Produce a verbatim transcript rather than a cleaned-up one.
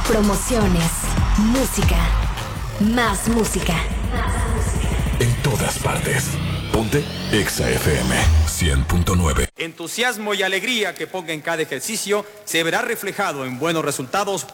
Promociones, música, más música. En todas partes. Ponte Exa F M cien punto nueve. Entusiasmo y alegría que ponga en cada ejercicio se verá reflejado en buenos resultados